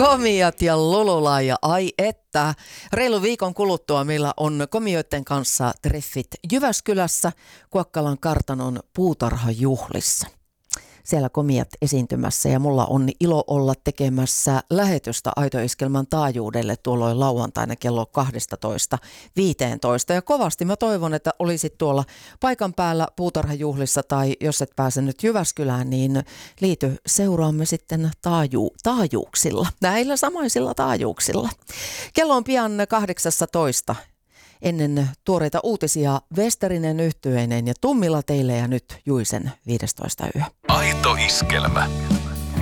Komiat ja Lulula ja ai että. Reilu viikon kuluttua meillä on komioiden kanssa treffit Jyväskylässä Kuokkalan kartanon puutarhajuhlissa. Siellä komiat esiintymässä ja mulla on ilo olla tekemässä lähetystä Aito-iskelmän taajuudelle tuolloin lauantaina kello 12:15. Ja kovasti mä toivon, että olisit tuolla paikan päällä puutarhajuhlissa tai jos et pääse nyt Jyväskylään, niin liity seuraamme sitten taajuuksilla, näillä samaisilla taajuuksilla. Kello on pian 18. Ennen tuoreita uutisia Westerinen yhtyeinen ja Tummila teille ja nyt Juisen 15 yö. Aito iskelmä.